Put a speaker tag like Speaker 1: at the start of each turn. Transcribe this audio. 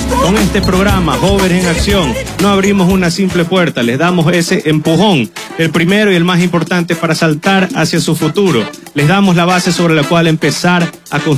Speaker 1: Con este programa, Jóvenes en Acción, no abrimos una simple puerta, les damos ese empujón, el primero y el más importante para saltar hacia su futuro. Les damos la base sobre la cual empezar a construir